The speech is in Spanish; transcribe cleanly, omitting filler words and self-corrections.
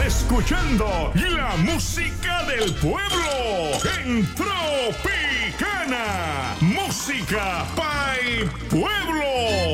escuchando la música del pueblo en Tropicana. Música Pay Pueblo.